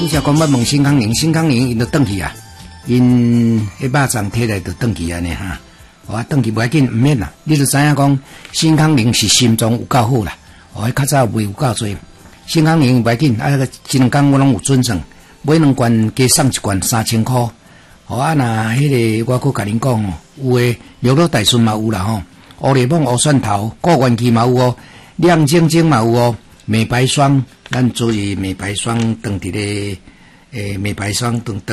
拄则讲要问新康宁，新康宁因就转去啊，因迄肉粽摕来就转去安尼哈。我转去袂要紧，毋免啦。你就知影讲新康宁是心脏有够好啦，迄较早卖有够侪。新康宁袂要紧，个一两工我拢有准证，买2罐加送1罐3000块。若迄个我佮甲恁讲哦，有诶六路大顺嘛有啦吼，乌梨檬、乌蒜头、果元气嘛有哦，亮晶晶嘛有哦，美白霜，咱做美白霜当伫咧美白霜当